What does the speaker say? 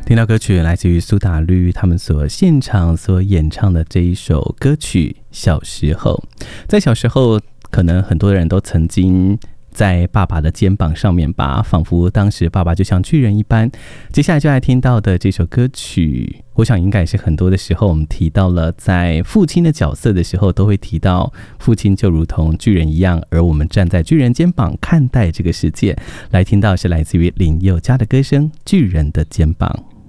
听到歌曲来自于苏打绿他们所现场所演唱的这一首歌曲《小时候》。在小时候，可能很多人都曾经在爸爸的肩膀上面吧，仿佛当时爸爸就像巨人一般。接下来就来听到的这首歌曲，我想应该也是很多的时候我们提到了在父亲的角色的时候，都会提到父亲就如同巨人一样，而我们站在巨人肩膀看待这个世界。来听到是来自于林宥嘉的歌声《巨人的肩膀》。